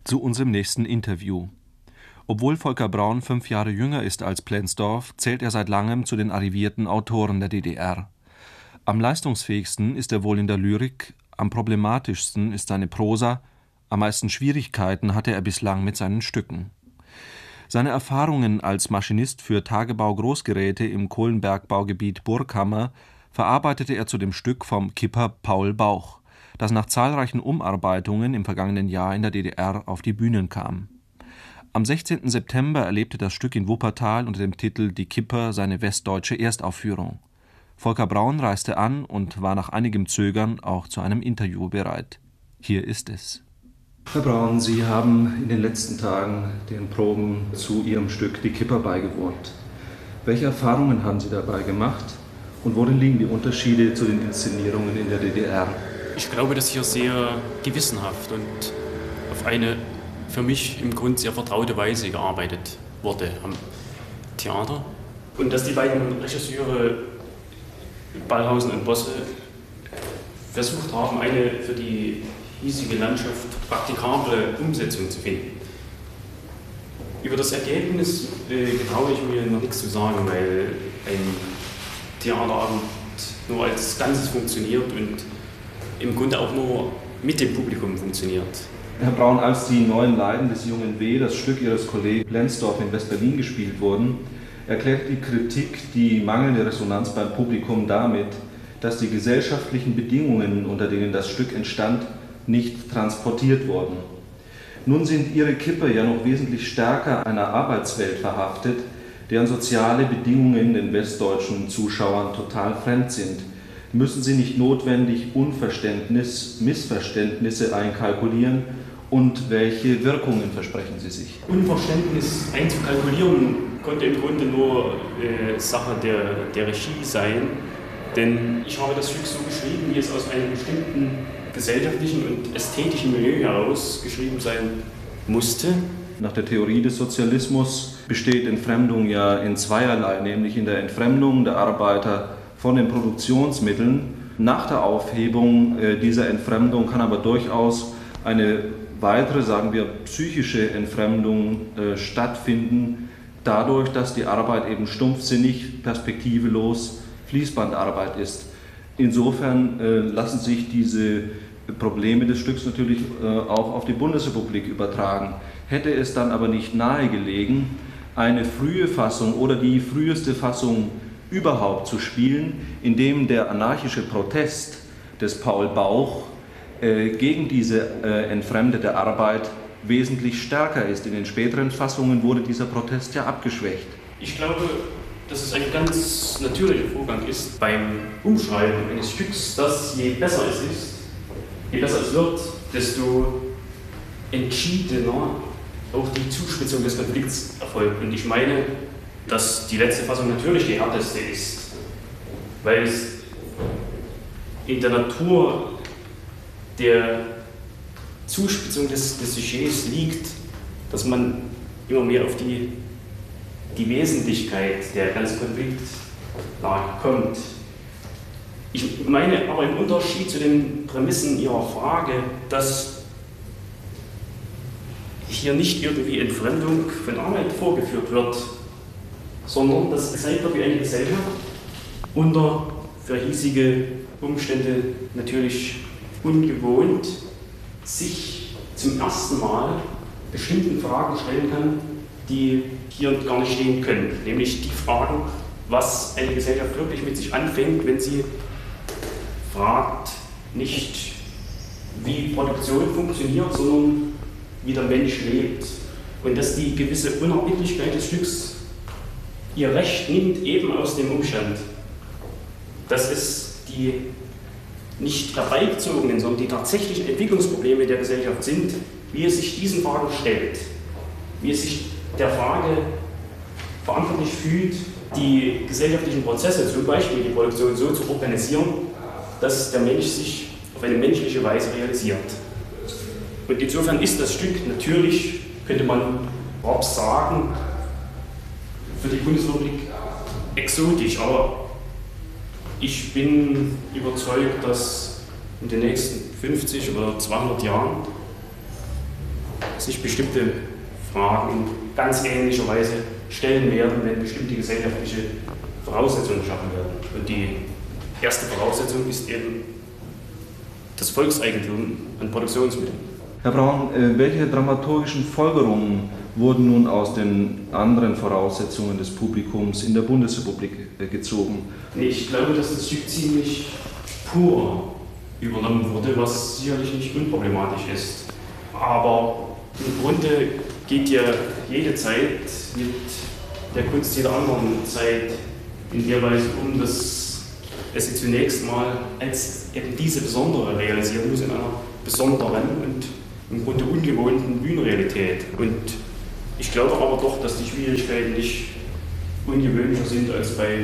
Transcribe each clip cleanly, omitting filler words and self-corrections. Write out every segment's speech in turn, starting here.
Zu unserem nächsten Interview. Obwohl Volker Braun 5 Jahre jünger ist als Plenzdorf, zählt er seit langem zu den arrivierten Autoren der DDR. Am leistungsfähigsten ist er wohl in der Lyrik, am problematischsten ist seine Prosa, am meisten Schwierigkeiten hatte er bislang mit seinen Stücken. Seine Erfahrungen als Maschinist für Tagebau-Großgeräte im Kohlenbergbaugebiet Burghammer verarbeitete er zu dem Stück vom Kipper Paul Bauch, das nach zahlreichen Umarbeitungen im vergangenen Jahr in der DDR auf die Bühnen kam. Am 16. September erlebte das Stück in Wuppertal unter dem Titel Die Kipper seine westdeutsche Erstaufführung. Volker Braun reiste an und war nach einigem Zögern auch zu einem Interview bereit. Hier ist es. Herr Braun, Sie haben in den letzten Tagen den Proben zu Ihrem Stück Die Kipper beigewohnt. Welche Erfahrungen haben Sie dabei gemacht und worin liegen die Unterschiede zu den Inszenierungen in der DDR? Ich glaube, dass hier sehr gewissenhaft und auf eine für mich im Grunde sehr vertraute Weise gearbeitet wurde am Theater. Und dass die beiden Regisseure Ballhausen und Bosse versucht haben, eine für die hiesige Landschaft praktikable Umsetzung zu finden. Über das Ergebnis getraue ich mir noch nichts zu sagen, weil ein Theaterabend nur als Ganzes funktioniert und im Grunde auch nur mit dem Publikum funktioniert. Herr Braun, als die neuen Leiden des jungen W., das Stück Ihres Kollegen Plenzdorf in West-Berlin gespielt wurden, erklärt die Kritik die mangelnde Resonanz beim Publikum damit, dass die gesellschaftlichen Bedingungen, unter denen das Stück entstand, nicht transportiert wurden. Nun sind Ihre Kipper ja noch wesentlich stärker einer Arbeitswelt verhaftet, deren soziale Bedingungen den westdeutschen Zuschauern total fremd sind. Müssen Sie nicht notwendig Unverständnis, Missverständnisse einkalkulieren und welche Wirkungen versprechen Sie sich? Unverständnis einzukalkulieren konnte im Grunde nur Sache der Regie sein, denn ich habe das Stück so geschrieben, wie es aus einem bestimmten gesellschaftlichen und ästhetischen Milieu heraus geschrieben sein musste. Nach der Theorie des Sozialismus besteht Entfremdung ja in zweierlei, nämlich in der Entfremdung der Arbeiter von den Produktionsmitteln. Nach der Aufhebung dieser Entfremdung kann aber durchaus eine weitere, sagen wir, psychische Entfremdung stattfinden, dadurch, dass die Arbeit eben stumpfsinnig, perspektivelos Fließbandarbeit ist. Insofern lassen sich diese Probleme des Stücks natürlich auch auf die Bundesrepublik übertragen. Hätte es dann aber nicht nahegelegen, eine frühe Fassung oder die früheste Fassung überhaupt zu spielen, in dem der anarchische Protest des Paul Bauch gegen diese entfremdete Arbeit wesentlich stärker ist. In den späteren Fassungen wurde dieser Protest ja abgeschwächt. Ich glaube, dass es ein ganz natürlicher Vorgang ist beim Umschreiben eines Stücks, dass je besser es wird, desto entschiedener auch die Zuspitzung des Konflikts erfolgt. Und ich meine, dass die letzte Fassung natürlich die härteste ist, weil es in der Natur der Zuspitzung des Sujets liegt, dass man immer mehr auf die Wesentlichkeit der ganzen Konfliktlage kommt. Ich meine aber im Unterschied zu den Prämissen Ihrer Frage, dass hier nicht irgendwie Entfremdung von Arbeit vorgeführt wird, sondern dass gezeigt wird, wie eine Gesellschaft unter für hiesige Umstände natürlich ungewohnt sich zum ersten Mal bestimmten Fragen stellen kann, die hier gar nicht stehen können. Nämlich die Fragen, was eine Gesellschaft wirklich mit sich anfängt, wenn sie fragt, nicht wie Produktion funktioniert, sondern wie der Mensch lebt. Und dass die gewisse Unerbittlichkeit des Stücks ihr Recht nimmt, eben aus dem Umstand, dass es die nicht herbeigezogenen, sondern die tatsächlichen Entwicklungsprobleme der Gesellschaft sind, wie es sich diesen Fragen stellt, wie es sich der Frage verantwortlich fühlt, die gesellschaftlichen Prozesse, zum Beispiel die Produktion, so zu organisieren, dass der Mensch sich auf eine menschliche Weise realisiert. Und insofern ist das Stück natürlich, könnte man grob sagen, für die Bundesrepublik exotisch, aber ich bin überzeugt, dass in den nächsten 50 oder 200 Jahren sich bestimmte Fragen in ganz ähnlicher Weise stellen werden, wenn bestimmte gesellschaftliche Voraussetzungen geschaffen werden. Und die erste Voraussetzung ist eben das Volkseigentum an Produktionsmitteln. Herr Braun, welche dramaturgischen Folgerungen wurden nun aus den anderen Voraussetzungen des Publikums in der Bundesrepublik gezogen? Ich glaube, dass das Stück ziemlich pur übernommen wurde, was sicherlich nicht unproblematisch ist. Aber im Grunde geht ja jede Zeit mit der Kunst jeder anderen Zeit in der Weise um, dass es sie zunächst mal als eben diese besondere realisieren muss in einer besonderen und im Grunde ungewohnten Bühnenrealität. Und ich glaube aber doch, dass die Schwierigkeiten nicht ungewöhnlicher sind als bei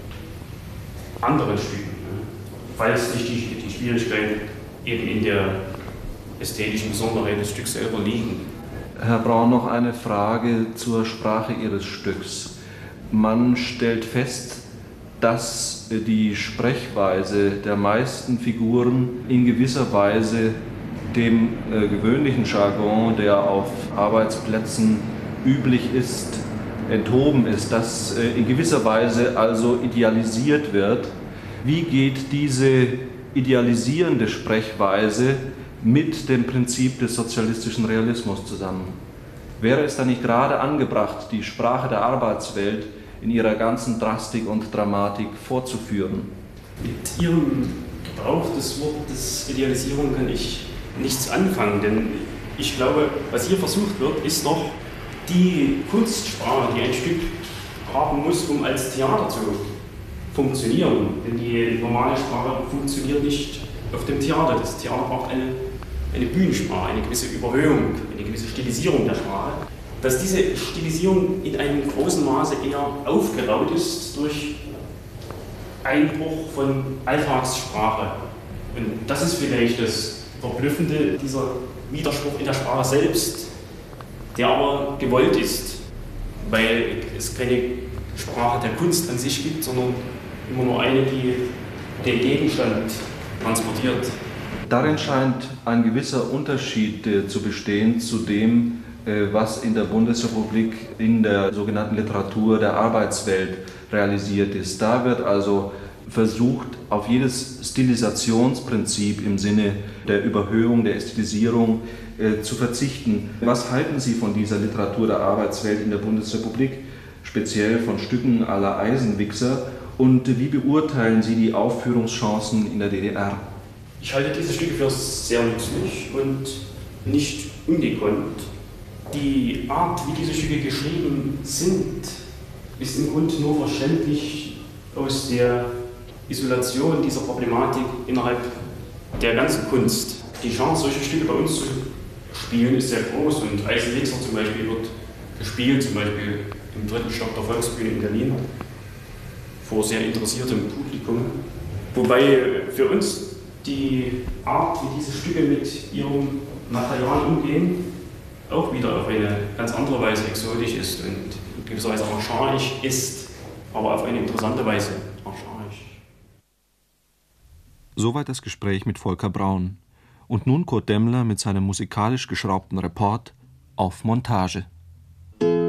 anderen Stücken, falls nicht die Schwierigkeiten eben in der ästhetischen Besonderheit des Stücks selber liegen. Herr Braun, noch eine Frage zur Sprache Ihres Stücks. Man stellt fest, dass die Sprechweise der meisten Figuren in gewisser Weise dem gewöhnlichen Jargon, der auf Arbeitsplätzen üblich ist, enthoben ist, dass in gewisser Weise also idealisiert wird. Wie geht diese idealisierende Sprechweise mit dem Prinzip des sozialistischen Realismus zusammen? Wäre es da nicht gerade angebracht, die Sprache der Arbeitswelt in ihrer ganzen Drastik und Dramatik vorzuführen? Mit Ihrem Gebrauch des Wortes Idealisierung kann ich nichts anfangen, denn ich glaube, was hier versucht wird, ist doch die Kunstsprache, die ein Stück haben muss, um als Theater zu funktionieren. Denn die normale Sprache funktioniert nicht auf dem Theater. Das Theater braucht eine Bühnensprache, eine gewisse Überhöhung, eine gewisse Stilisierung der Sprache. Dass diese Stilisierung in einem großen Maße eher aufgeraut ist durch Einbruch von Alltagssprache. Und das ist vielleicht das Verblüffende, dieser Widerspruch in der Sprache selbst, der aber gewollt ist, weil es keine Sprache der Kunst an sich gibt, sondern immer nur eine, die den Gegenstand transportiert. Darin scheint ein gewisser Unterschied zu bestehen zu dem, was in der Bundesrepublik in der sogenannten Literatur der Arbeitswelt realisiert ist. Da wird also versucht, auf jedes Stilisationsprinzip im Sinne der Überhöhung, der Ästhetisierung zu verzichten. Was halten Sie von dieser Literatur der Arbeitswelt in der Bundesrepublik, speziell von Stücken à la Eisenwichser, und wie beurteilen Sie die Aufführungschancen in der DDR? Ich halte diese Stücke für sehr nützlich und nicht ungekonnt. Die Art, wie diese Stücke geschrieben sind, ist im Grunde nur verständlich aus der Isolation dieser Problematik innerhalb der ganzen Kunst. Die Chance, solche Stücke bei uns zu spielen, ist sehr groß und Eisenwichser zum Beispiel wird gespielt, zum Beispiel im 3. Stock der Volksbühne in Berlin, vor sehr interessiertem Publikum. Wobei für uns die Art, wie diese Stücke mit ihrem Material umgehen, auch wieder auf eine ganz andere Weise exotisch ist und in gewisser Weise archaisch ist, aber auf eine interessante Weise archaisch. Soweit das Gespräch mit Volker Braun. Und nun Kurt Demmler mit seinem musikalisch geschraubten Report auf Montage.